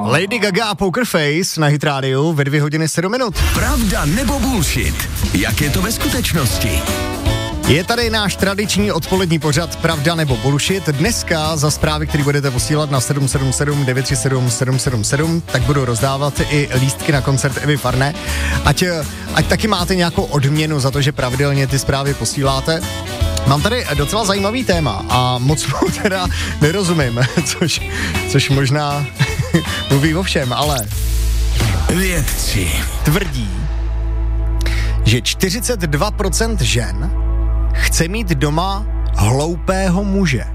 Lady Gaga Poker Face na Hit Radio ve 2 hodiny 7 minut. Pravda nebo bullshit? Jak je to ve skutečnosti? Je tady náš tradiční odpolední pořad Pravda nebo bullshit. Dneska za zprávy, které budete posílat na 777 937 777, tak budu rozdávat i lístky na koncert Evy Farné. Ať taky máte nějakou odměnu za to, že pravidelně ty zprávy posíláte. Mám tady docela zajímavý téma a moc mu teda nerozumím, což možná mluví o všem, ale vědci tvrdí, že 42% žen chce mít doma hloupého muže.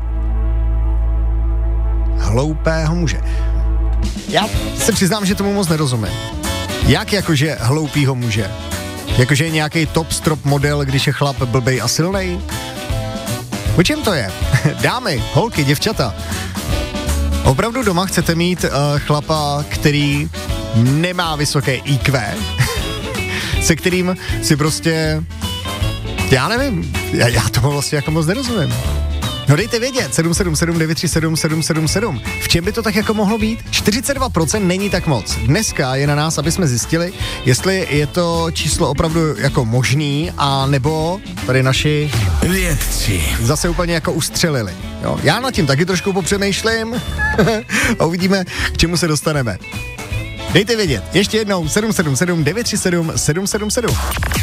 Hloupého muže. Já se přiznám, že tomu moc nerozumím. Jak jakože hloupýho muže? Jakože je nějaký top strop model, když je chlap blbej a silnej? O čem to je? Dámy, holky, děvčata. Opravdu doma chcete mít chlapa, který nemá vysoké IQ, se kterým si prostě, já nevím, já tomu vlastně jako moc nerozumím. No dejte vědět, 777 937 777. V čem by to tak jako mohlo být? 42% není tak moc. Dneska je na nás, aby jsme zjistili, jestli je to číslo opravdu jako možný, a nebo tady naši vědci zase úplně jako ustřelili. Jo? Já nad tím taky trošku popřemýšlím a uvidíme, k čemu se dostaneme. Dejte vědět, ještě jednou 777 937 777.